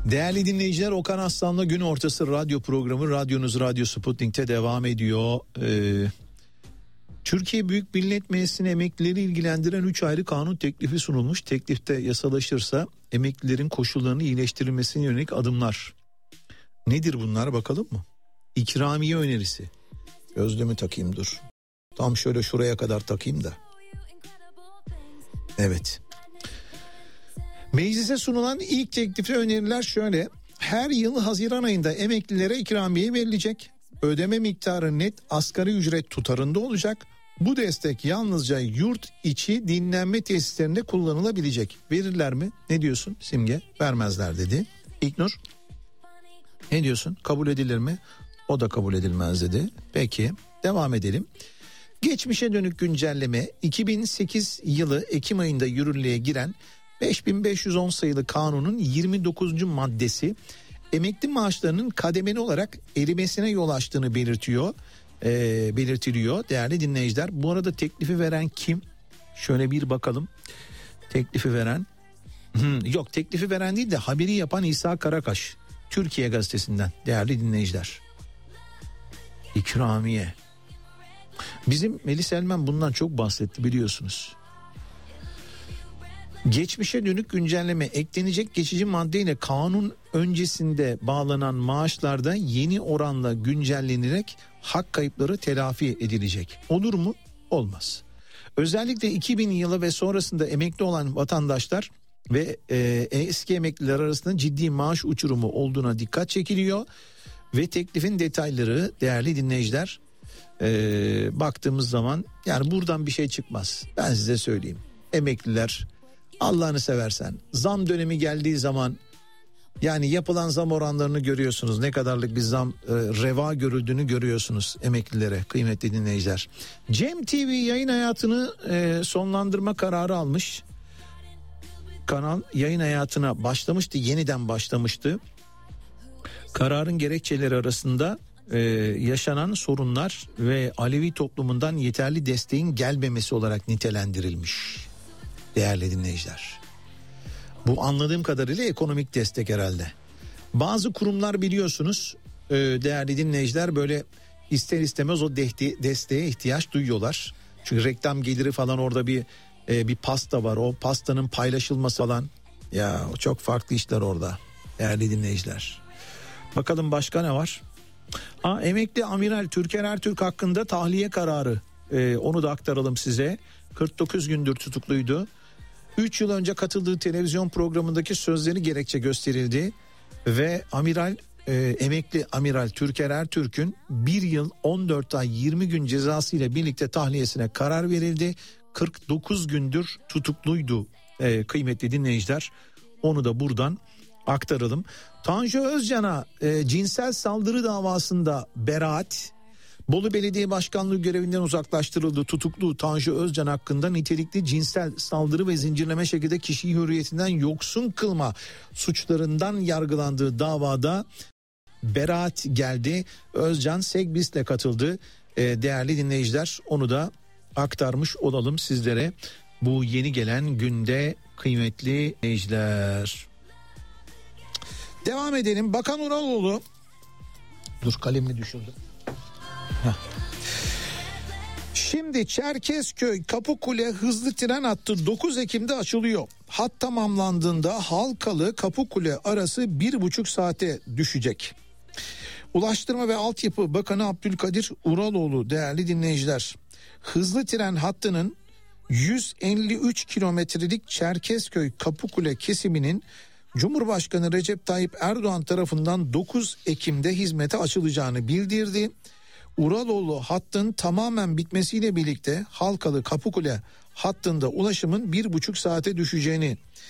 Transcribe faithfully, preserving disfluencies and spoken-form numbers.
Değerli dinleyiciler, Okan Aslan'la gün ortası radyo programı radyonuz Radyo Sputnik'te devam ediyor. Ee, Türkiye Büyük Millet Meclisi'ne emeklileri ilgilendiren üç ayrı kanun teklifi sunulmuş. Teklifte yasalaşırsa emeklilerin koşullarını iyileştirilmesine yönelik adımlar. Nedir bunlar bakalım mı? İkramiye önerisi. Gözlüğümü takayım dur. Tam şöyle şuraya kadar takayım da. Evet. Meclise sunulan ilk teklifi öneriler şöyle. Her yıl Haziran ayında emeklilere ikramiye verilecek. Ödeme miktarı net asgari ücret tutarında olacak. Bu destek yalnızca yurt içi dinlenme tesislerinde kullanılabilecek. Verirler mi? Ne diyorsun Simge? Vermezler dedi. İlknur? Ne diyorsun? Kabul edilir mi? O da kabul edilmez dedi. Peki devam edelim. Geçmişe dönük güncelleme iki bin sekiz yılı Ekim ayında yürürlüğe giren beş bin beş yüz on sayılı kanunun yirmi dokuzuncu maddesi emekli maaşlarının kademeli olarak erimesine yol açtığını belirtiyor. E, belirtiliyor değerli dinleyiciler. Bu arada teklifi veren kim? Şöyle bir bakalım. Teklifi veren hmm, yok teklifi veren değil de haberi yapan İsa Karakaş. Türkiye Gazetesi'nden değerli dinleyiciler. İkramiye. Bizim Melis Elmen bundan çok bahsetti biliyorsunuz. Geçmişe dönük güncelleme eklenecek geçici maddeyle kanun öncesinde bağlanan maaşlarda yeni oranla güncellenerek hak kayıpları telafi edilecek. Olur mu? Olmaz. Özellikle iki bin yılı ve sonrasında emekli olan vatandaşlar ve e, eski emekliler arasında ciddi maaş uçurumu olduğuna dikkat çekiliyor. Ve teklifin detayları değerli dinleyiciler e, baktığımız zaman yani buradan bir şey çıkmaz. Ben size söyleyeyim. Emekliler Allah'ını seversen zam dönemi geldiği zaman yani yapılan zam oranlarını görüyorsunuz. Ne kadarlık bir zam e, reva görüldüğünü görüyorsunuz emeklilere kıymetli dinleyiciler. Cem T V yayın hayatını e, sonlandırma kararı almış. Kanal yayın hayatına başlamıştı, yeniden başlamıştı. Kararın gerekçeleri arasında e, yaşanan sorunlar ve Alevi toplumundan yeterli desteğin gelmemesi olarak nitelendirilmiş. Değerli dinleyiciler. Bu anladığım kadarıyla ekonomik destek herhalde. Bazı kurumlar biliyorsunuz e, değerli dinleyiciler böyle ister istemez o dehti, desteğe ihtiyaç duyuyorlar. Çünkü reklam geliri falan orada bir e, bir pasta var. O pastanın paylaşılması falan ya çok farklı işler orada değerli dinleyiciler. Bakalım başka ne var? Aa, emekli Amiral Türker Ertürk hakkında tahliye kararı e, onu da aktaralım size. kırk dokuz gündür tutukluydu. üç yıl önce katıldığı televizyon programındaki sözleri gerekçe gösterildi ve amiral e, emekli Amiral Türker Ertürk'ün bir yıl on dört ay yirmi gün cezası ile birlikte tahliyesine karar verildi. kırk dokuz gündür tutukluydu e, kıymetli dinleyiciler. Onu da buradan aktaralım. Tanju Özcan'a e, cinsel saldırı davasında beraat. Bolu Belediye Başkanlığı görevinden uzaklaştırıldı. Tutuklu Tanju Özcan hakkında nitelikli cinsel saldırı ve zincirleme şekilde kişiyi hürriyetinden yoksun kılma suçlarından yargılandığı davada beraat geldi. Özcan Segbis'le katıldı. Ee, değerli dinleyiciler onu da aktarmış olalım sizlere. Bu yeni gelen günde kıymetli dinleyiciler. Devam edelim. Bakan Uraloğlu. Dur kalemini düşürdüm. Heh. Şimdi Çerkezköy Kapıkule hızlı tren hattı dokuz Ekim'de açılıyor. Hat tamamlandığında Halkalı Kapıkule arası bir buçuk saate düşecek. Ulaştırma ve Altyapı Bakanı Abdülkadir Uraloğlu değerli dinleyiciler, hızlı tren hattının yüz elli üç kilometrelik Çerkezköy Kapıkule kesiminin Cumhurbaşkanı Recep Tayyip Erdoğan tarafından dokuz Ekim'de hizmete açılacağını bildirdi. Uraloğlu hattın tamamen bitmesiyle birlikte Halkalı Kapıkule hattında ulaşımın bir buçuk saate düşeceğini